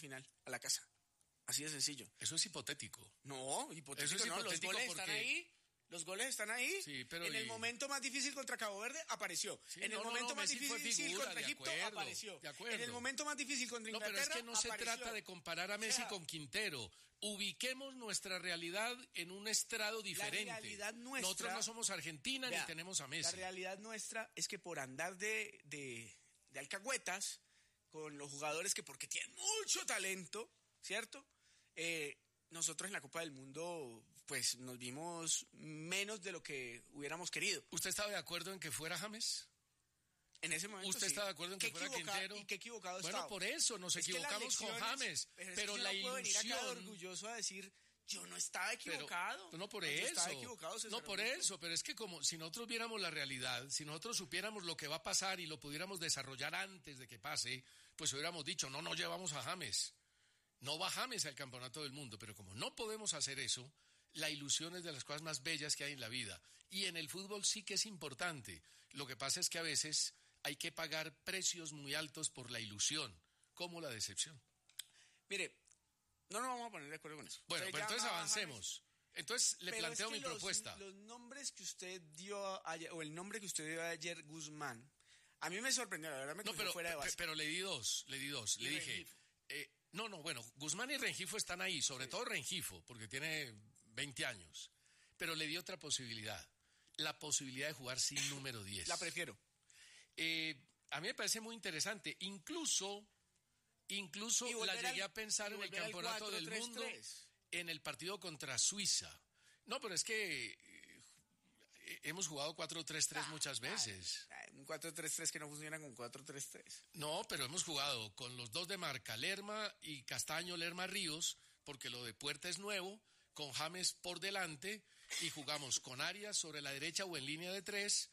final a la casa. Así de sencillo. Eso es hipotético. No, hipotético Eso es no, hipotético los goles porque... están ahí. Los goles están ahí. Sí, pero en el momento más difícil contra Cabo Verde apareció. Sí, en el momento más Messi fue difícil figura, contra Egipto apareció. De acuerdo. En el momento más difícil contra Inglaterra pero es que no se apareció. trata de comparar a Messi con Quintero. Ubiquemos nuestra realidad en un estrado diferente. La realidad nuestra... Nosotros no somos Argentina ni tenemos a Messi. La realidad nuestra es que por andar de alcahuetas con los jugadores que porque tienen mucho talento, ¿cierto? Nosotros en la Copa del Mundo pues nos vimos menos de lo que hubiéramos querido. ¿Usted estaba de acuerdo en que fuera James? En ese momento ¿Usted está de acuerdo en que fuera Quintero? Y qué equivocado Bueno, estaba. por eso nos equivocamos con James. Pero yo la no puedo venir acá ilusión... orgulloso a decir, yo no estaba equivocado. Pero no por Yo eso. estaba equivocado, no por eso, pero es que como si nosotros viéramos la realidad, si nosotros supiéramos lo que va a pasar y lo pudiéramos desarrollar antes de que pase, pues hubiéramos dicho, no llevamos a James. No va James al campeonato del mundo, pero como no podemos hacer eso, la ilusión es de las cosas más bellas que hay en la vida. Y en el fútbol sí que es importante. Lo que pasa es que a veces hay que pagar precios muy altos por la ilusión, como la decepción. Mire, no nos vamos a poner de acuerdo con eso. Bueno, pero entonces avancemos. Entonces le planteo mi propuesta. Los nombres que usted dio ayer, o el nombre que usted dio ayer, Guzmán, a mí me sorprendió, la verdad me cogió fuera de base. Pero le di dos. Le dije... bueno, Guzmán y Rengifo están ahí, sobre todo Rengifo, porque tiene 20 años. Pero le di otra posibilidad, la posibilidad de jugar sin número 10. La prefiero. A mí me parece muy interesante. Incluso la llegué a pensar en el campeonato del mundo, en el partido contra Suiza. No, pero es que hemos jugado 4-3-3 muchas veces. Un 4-3-3 que no funciona con 4-3-3. No, pero hemos jugado con los dos de marca, Lerma y Castaño, Lerma Ríos, porque lo de Puerta es nuevo, con James por delante, y jugamos con Arias sobre la derecha o en línea de 3,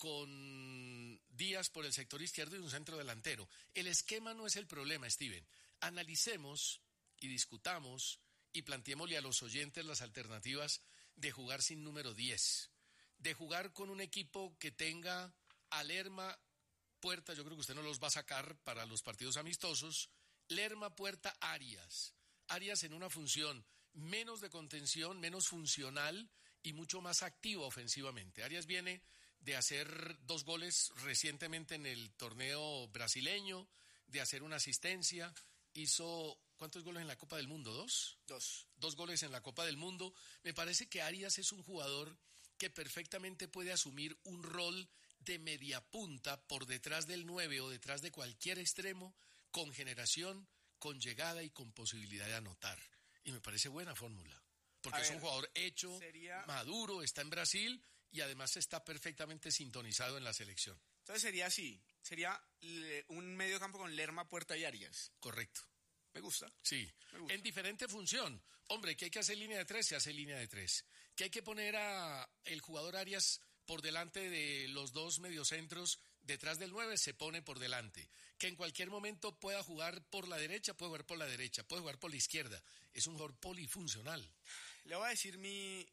con Díaz por el sector izquierdo y un centro delantero. El esquema no es el problema, Steven. Analicemos y discutamos y planteémosle a los oyentes las alternativas de jugar sin número 10. De jugar con un equipo que tenga a Lerma, Puerta, yo creo que usted no los va a sacar para los partidos amistosos, Lerma, Puerta, Arias. Arias en una función menos de contención, menos funcional y mucho más activo ofensivamente. Arias viene de hacer 2 goles recientemente en el torneo brasileño, de hacer una asistencia, hizo... ¿Cuántos goles en la Copa del Mundo? ¿2? 2 goles en la Copa del Mundo. Me parece que Arias es un jugador que perfectamente puede asumir un rol de media punta por detrás del 9 o detrás de cualquier extremo, con generación, con llegada y con posibilidad de anotar. Y me parece buena fórmula, porque es un jugador hecho, maduro, está en Brasil y además está perfectamente sintonizado en la selección. Entonces sería así, sería un medio campo con Lerma, Puerta y Arias. Correcto. Me gusta. Sí, en diferente función. Hombre, que hay que hacer línea de 3, se hace línea de 3. Que hay que poner a el jugador Arias por delante de los 2 mediocentros, detrás del 9, se pone por delante. Que en cualquier momento pueda jugar por la derecha, puede jugar por la derecha, puede jugar por la izquierda. Es un jugador polifuncional. Le voy a decir mi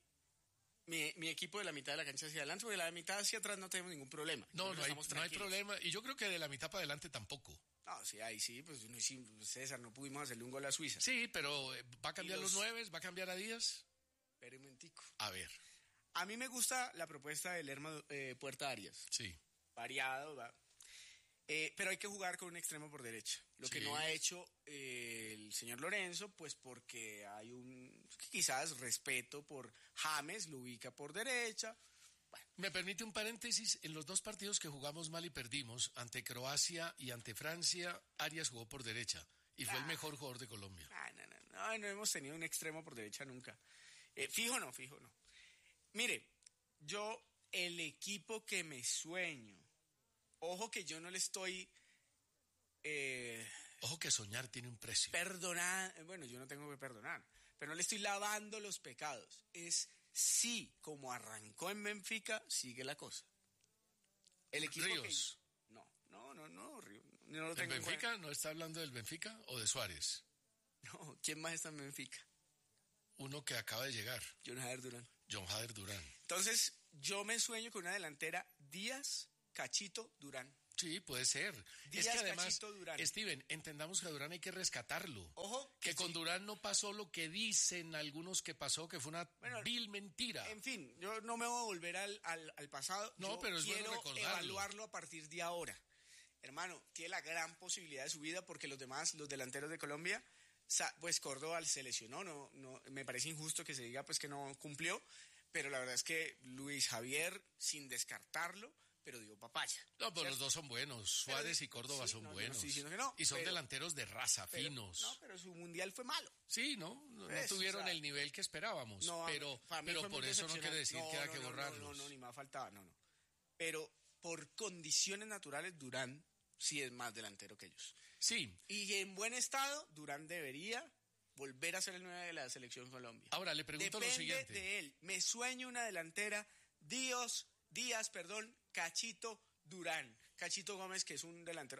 equipo de la mitad de la cancha hacia adelante, porque de la mitad hacia atrás no tenemos ningún problema. No hay problema. Y yo creo que de la mitad para adelante tampoco. No, sí, ahí sí, pues César, no pudimos hacerle un gol a Suiza. Sí, pero ¿va a cambiar los 9? ¿Va a cambiar a Díaz? Espera un momentico. A ver. A mí me gusta la propuesta de Lerma, Puerta Arias. Sí. Variado, va. Pero hay que jugar con un extremo por derecha. Lo que no ha hecho el señor Lorenzo, pues porque hay quizás respeto por James, lo ubica por derecha. Bueno. Me permite un paréntesis, en los 2 partidos que jugamos mal y perdimos, ante Croacia y ante Francia, Arias jugó por derecha y fue el mejor jugador de Colombia. No hemos tenido un extremo por derecha nunca. Fijo no. Mire, yo el equipo que me sueño, ojo que yo no le estoy... Ojo que soñar tiene un precio. Bueno, yo no tengo que perdonar, pero no le estoy lavando los pecados. Es sí, como arrancó en Benfica, sigue la cosa. El equipo Ríos. No, Ríos. No lo tengo ¿En Benfica? ¿No está hablando del Benfica o de Suárez? No, ¿quién más está en Benfica? Uno que acaba de llegar. John Hader Durán. Entonces, yo me sueño con una delantera Díaz, Cachito, Durán. Sí, puede ser. Díaz, Es que además, Cachito, Durán. Steven, entendamos que a Durán hay que rescatarlo. Ojo, Que con sí. Durán no pasó lo que dicen algunos que pasó, que fue una Bueno, vil mentira. En fin, yo no me voy a volver al pasado. No, Yo pero es bueno quiero recordarlo. evaluarlo a partir de ahora. Hermano, tiene la gran posibilidad de su vida porque los demás, los delanteros de Colombia, pues Córdoba se lesionó, no, me parece injusto que se diga pues que no cumplió, pero la verdad es que Luis Javier, sin descartarlo, pero dio papaya. No, pero ¿cierto? los dos son buenos. Suárez y Córdoba sí, son no, yo no buenos. estoy diciendo que no, y son pero- delanteros de raza, Pero- finos. No, pero su mundial fue malo. Sí, no Pues, tuvieron o sea, el nivel que esperábamos. No, pero para mí pero fue muy por eso no quiere decir decepcionante. que haya No, que no, borrarlos. No, ni más faltaba, no. Pero por condiciones naturales, Durán sí es más delantero que ellos. Sí, Y en buen estado, Durán debería volver a ser el 9 de la selección Colombia. ahora le pregunto Depende lo siguiente. de él. Me sueño una delantera, Díaz, Cachito, Durán. Cachito Gómez, que es un delantero.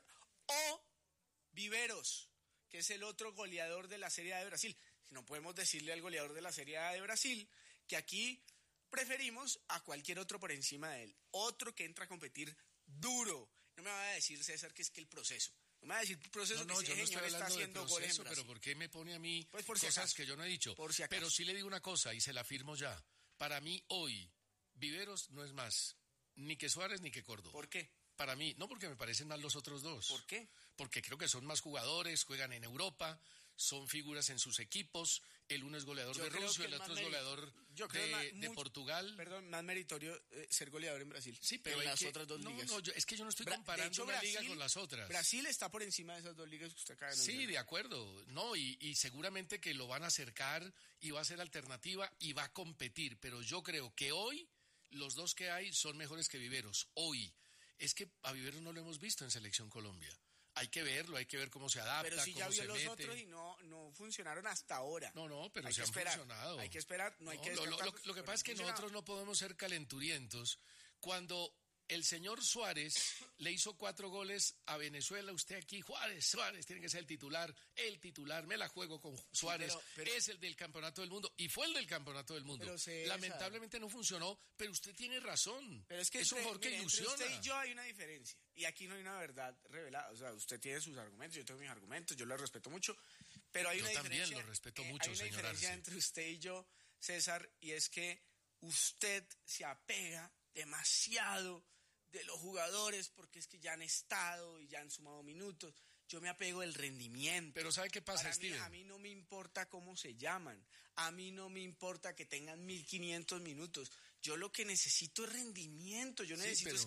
O Viveros, que es el otro goleador de la Serie A de Brasil. No podemos decirle al goleador de la Serie A de Brasil que aquí preferimos a cualquier otro por encima de él. Otro que entra a competir duro. No me va a decir, César, que es que el proceso. No me va a decir el proceso No, que yo ese no estoy señor está hablando de haciendo goles en proceso, Brasil. pero ¿por qué me pone a mí Pues por si cosas acaso. que yo no he dicho? Por si acaso. Pero sí le digo una cosa y se la afirmo ya. Para mí hoy, Viveros no es más ni que Suárez ni que Córdoba. ¿Por qué? Para mí, no porque me parecen mal los otros dos. ¿Por qué? Porque creo que son más jugadores, juegan en Europa, son figuras en sus equipos. El uno es goleador Yo de creo Rusia, que el es otro más es goleador yo creo de mucho- Portugal. Perdón, más meritorio ser goleador en Brasil. Sí, pero en hay las que- otras dos no, ligas. No, es que yo no estoy De comparando hecho, una liga con las otras. Brasil está por encima de esas dos ligas que usted acaba de Sí, mencionar. de acuerdo. No, y seguramente que lo van a acercar y va a ser alternativa y va a competir. Pero yo creo que hoy los dos que hay son mejores que Viveros. Hoy. Es que a Viveros no lo hemos visto en Selección Colombia. Hay que verlo, hay que ver cómo se adapta, Pero si ya cómo vio se los mete. otros y no funcionaron hasta ahora. No, pero Hay se que han esperar, funcionado. Hay que esperar, no hay que lo descartar, que pero pasa es que han funcionado. nosotros no podemos ser calenturientos. Cuando el señor Suárez le hizo 4 goles a Venezuela, usted aquí, Suárez tiene que ser el titular, me la juego con Suárez, pero- es el del Campeonato del Mundo, y fue el del Campeonato del Mundo. Pero, César, lamentablemente no funcionó, pero usted tiene razón. Pero es que un jugador que mire, entre ilusiona. usted y yo hay una diferencia. Y aquí no hay una verdad revelada. O sea, usted tiene sus argumentos, yo tengo mis argumentos, yo los respeto mucho. Pero hay Yo una también diferencia. los respeto mucho, hay una señor diferencia Arce. entre usted y yo, César, y es que usted se apega demasiado de los jugadores porque es que ya han estado y ya han sumado minutos. Yo me apego del rendimiento. Pero ¿sabe qué pasa, Para mí, Steven? a mí no me importa cómo se llaman. A mí no me importa que tengan 1500 minutos. Yo lo que necesito es rendimiento. Yo necesito pero- es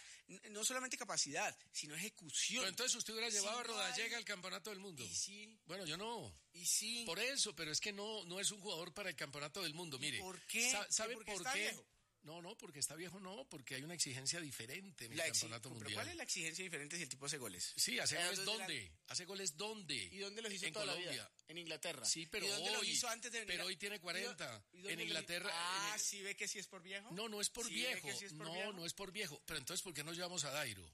no solamente capacidad, sino ejecución. Pero entonces usted hubiera Si llevado a no Rodallega hay- al Campeonato del Mundo. Y sí, Bueno, yo no. y sí. Por eso, pero es que no es un jugador para el Campeonato del Mundo. Mire, por qué? ¿sabe ¿Porque por está qué? viejo? No, porque está viejo, no, porque hay una exigencia diferente en el La Campeonato ¿Pero Mundial. cuál es la exigencia diferente si el tipo hace goles? Sí, ¿hace Era goles dos de la- dónde? ¿Hace goles dónde? ¿Y dónde los hizo en toda Colombia. la vida? En Inglaterra. Sí, pero ¿Y dónde hoy. los hizo antes de venir Pero a- hoy tiene 40. ¿Y dónde En los- Inglaterra. Ah, ¿sí ve que sí es por viejo? No es por ¿Sí ve viejo. que sí es por viejo? No es por viejo. Pero entonces, ¿por qué no llevamos a Dairo?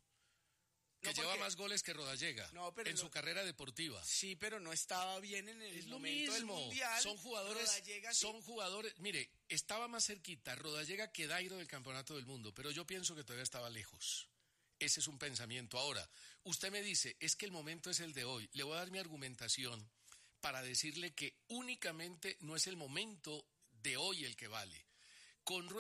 Que No, ¿por lleva qué? más goles que Rodallega No, pero en lo- su carrera deportiva. Sí, pero no estaba bien en el Es lo momento del mismo. Mundial. Son jugadores, Rodallega sí. son jugadores. Mire, estaba más cerquita Rodallega que Dairo del Campeonato del Mundo, pero yo pienso que todavía estaba lejos. Ese es un pensamiento. Ahora, usted me dice, es que el momento es el de hoy. Le voy a dar mi argumentación para decirle que únicamente no es el momento de hoy el que vale. Con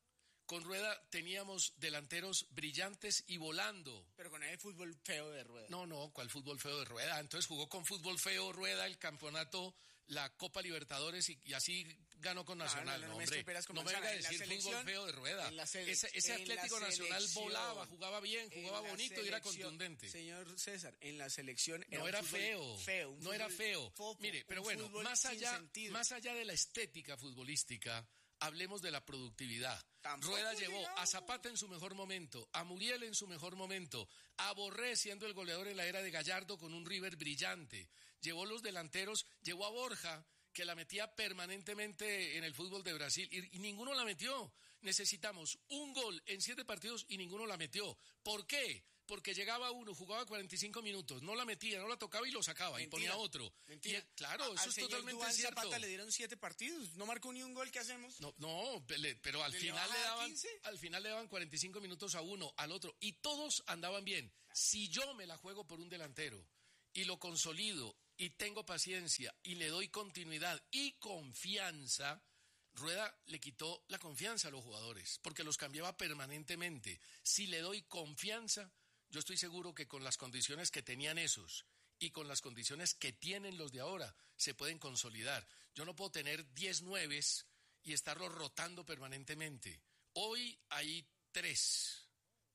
Rueda teníamos delanteros brillantes y volando. Pero con el fútbol feo de Rueda. No, ¿cuál fútbol feo de Rueda? Entonces jugó con fútbol feo Rueda el campeonato, la Copa Libertadores y así ganó con Nacional. no, No, me hombre, estropeas con no me manzana. venga a En la decir fútbol selección- feo de Rueda. en la sele- Ese en la Atlético Nacional selección- volaba, jugaba bien, jugaba En la bonito y era selección- contundente. Señor César, en la selección No un era fútbol feo, un no era fútbol feo. fofo, Mire, pero un bueno, fútbol más sin allá sentido. de la estética futbolística, hablemos de la productividad. Tampoco, Rueda llevó a digamos. Zapata en su mejor momento, a Muriel en su mejor momento, a Borré siendo el goleador en la era de Gallardo con un River brillante. Llevó los delanteros, llevó a Borja, que la metía permanentemente en el fútbol de Brasil, y ninguno la metió. Necesitamos un gol en 7 partidos y ninguno la metió. ¿Por qué? porque llegaba uno, jugaba 45 minutos, no la metía, no la tocaba y lo sacaba. Mentira, y ponía otro. Mentira. Claro, eso es totalmente Duván cierto. Zapata le dieron 7 partidos, no marcó ni un gol, ¿qué hacemos? No, pero al final le daban 45 minutos a uno, al otro, y todos andaban bien. Si yo me la juego por un delantero y lo consolido y tengo paciencia y le doy continuidad y confianza, Rueda le quitó la confianza a los jugadores porque los cambiaba permanentemente. Si le doy confianza, yo estoy seguro que con las condiciones que tenían esos y con las condiciones que tienen los de ahora, se pueden consolidar. Yo no puedo tener 10 nueves y estarlos rotando permanentemente. Hoy hay tres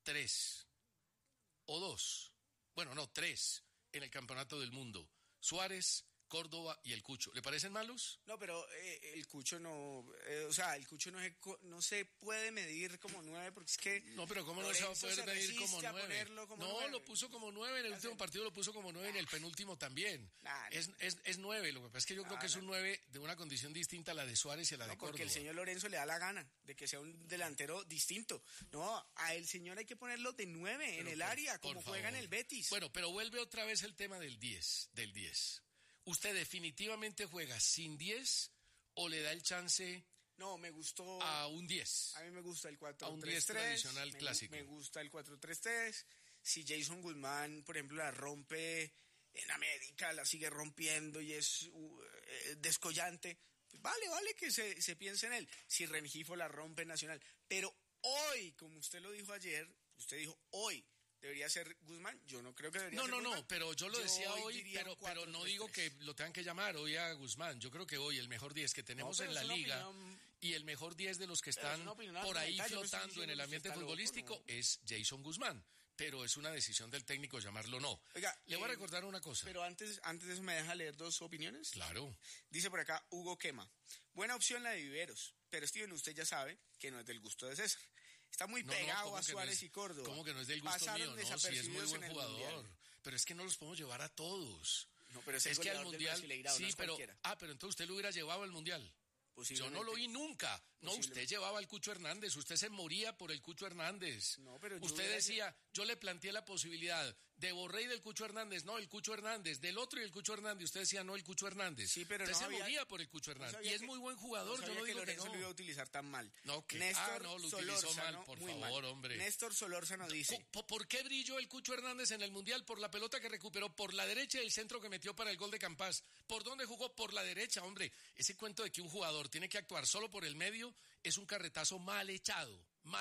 o dos, bueno, no, 3 en el campeonato del mundo. Suárez, Córdoba y el Cucho. ¿Le parecen malos? No, pero el Cucho no, el Cucho no se puede medir como 9 porque es que... No, pero ¿cómo no se va a poder medir como 9? No, 9. Lo puso como 9 en el último partido, lo puso como 9 en el penúltimo también. Es 9, lo que pasa es que yo creo que es un 9 de una condición distinta a la de Suárez y a la de Córdoba. Porque el señor Lorenzo le da la gana de que sea un delantero distinto. No, a el señor hay que ponerlo de 9 en el área, como juega en el Betis. Bueno, pero vuelve otra vez el tema del 10. ¿Usted definitivamente juega sin 10 o le da el chance? No, me gustó. A un 10. A mí me gusta el 4-3-3. A un 10 tradicional clásico. Me gusta el 4-3-3. Si Jason Guzmán, por ejemplo, la rompe en América, la sigue rompiendo y es descollante, pues vale que se piense en él. Si Rengifo la rompe en Nacional. Pero hoy, como usted lo dijo ayer, usted dijo hoy, ¿debería ser Guzmán? Yo no creo que debería ser Guzmán. No, pero yo lo decía hoy, pero no digo que lo tengan que llamar hoy a Guzmán. Yo creo que hoy el mejor 10 que tenemos en la liga y el mejor 10 de los que están por ahí flotando en el ambiente futbolístico es Jason Guzmán. Pero es una decisión del técnico llamarlo o no. Oiga, le voy a recordar una cosa. Pero antes de eso, ¿me deja leer 2 opiniones? Claro. Dice por acá Hugo Quema. Buena opción la de Viveros, pero Steven, usted ya sabe que no es del gusto de César. Está muy pegado a Suárez y Córdoba. ¿Cómo que no es del gusto mío? No, sí es muy buen jugador. Pero es que no los podemos llevar a todos. No, pero es que al Mundial... Sí, no pero entonces usted lo hubiera llevado al Mundial. Yo no lo vi nunca. No, usted llevaba al Cucho Hernández. Usted se moría por el Cucho Hernández. No, pero usted decía, yo le planteé la posibilidad de Borré y del Cucho Hernández. No, el Cucho Hernández. Del otro y el Cucho Hernández. Usted decía, no, el Cucho Hernández. Sí, pero usted se moría por el Cucho Hernández. Y es muy buen jugador. No, yo no digo que Lorenzo lo iba a utilizar tan mal. No, que Néstor lo utilizó mal, por favor, mal. hombre. Néstor Solórzano dice. ¿Por qué brilló el Cucho Hernández en el Mundial? Por la pelota que recuperó, por la derecha y el centro que metió para el gol de Campas. ¿Por dónde jugó? Por la derecha, hombre. Ese cuento de que un jugador tiene que actuar solo por el medio es un carretazo mal echado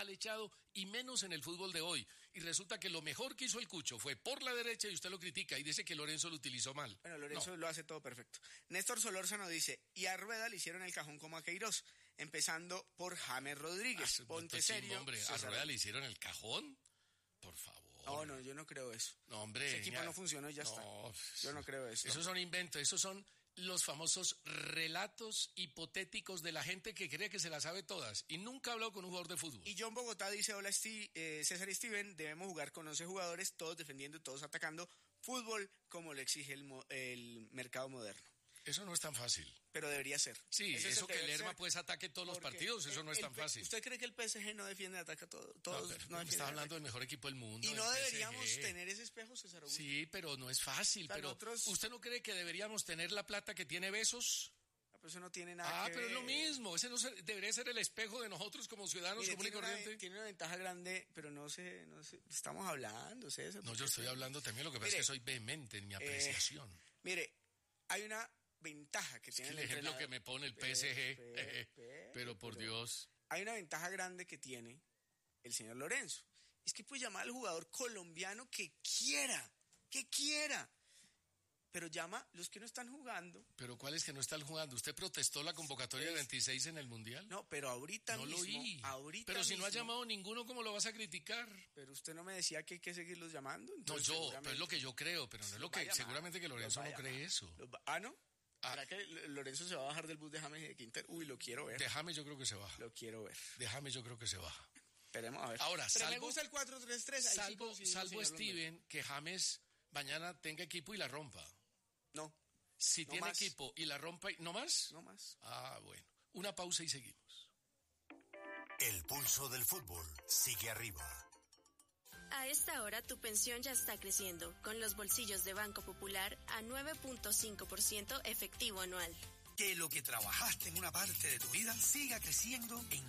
y menos en el fútbol de hoy. Y resulta que lo mejor que hizo el Cucho fue por la derecha y usted lo critica y dice que Lorenzo lo utilizó mal. Bueno, Lorenzo lo hace todo perfecto. Néstor Solórzano dice, y a Rueda le hicieron el cajón como a Queiroz, empezando por James Rodríguez. Ponte serio. Hombre, ¿a Rueda le hicieron el cajón? Por favor. No, yo no creo eso. No, hombre. Ese equipo no funcionó y ya está. Yo no creo eso. Esos son inventos, esos son los famosos relatos hipotéticos de la gente que cree que se las sabe todas y nunca ha hablado con un jugador de fútbol. Y John Bogotá dice, hola César y Steven, debemos jugar con 11 jugadores, todos defendiendo y todos atacando, fútbol como lo exige el mercado moderno. Eso no es tan fácil. Pero debería ser. Sí, eso que Lerma pues ataque todos los partidos, eso no es tan fácil. ¿Usted cree que el PSG no defiende, ataca todo? No, está hablando del mejor equipo del mundo. Y no deberíamos tener ese espejo, César Augusto. Sí, pero no es fácil. Pero ¿usted no cree que deberíamos tener la plata que tiene Besos? Pero eso no tiene nada que ver. Pero es lo mismo. Ese no debería ser el espejo de nosotros como ciudadanos común y corriente. Tiene una ventaja grande, pero no sé, estamos hablando, César. No, yo estoy hablando también, lo que pasa es que soy vehemente en mi apreciación. Mire, hay una ventaja que tiene el ejemplo que me pone el PSG, pero por Dios. Hay una ventaja grande que tiene el señor Lorenzo. Es que puede llamar al jugador colombiano que quiera. Pero llama los que no están jugando. ¿Pero cuáles que no están jugando? ¿Usted protestó la convocatoria de 26 en el Mundial? No, pero ahorita no mismo. No lo oí. Ahorita pero si mismo, no ha llamado ninguno, ¿cómo lo vas a criticar? Pero usted no me decía que hay que seguirlos llamando. Entonces, pero es lo que yo creo, pero no es lo que... Seguramente que Lorenzo no cree eso. ¿No? ¿Será que Lorenzo se va a bajar del bus de James y de Quintero? Uy, lo quiero ver. De James yo creo que se baja. Lo quiero ver. De James yo creo que se baja. Esperemos a ver. Ahora, pero me gusta el 4-3-3. Salvo Steven, que James mañana tenga equipo y la rompa. No. Si tiene equipo y la rompa, ¿no más? No más. Bueno. Una pausa y seguimos. El pulso del fútbol sigue arriba. A esta hora tu pensión ya está creciendo, con los bolsillos de Banco Popular a 9.5% efectivo anual. Que lo que trabajaste en una parte de tu vida siga creciendo en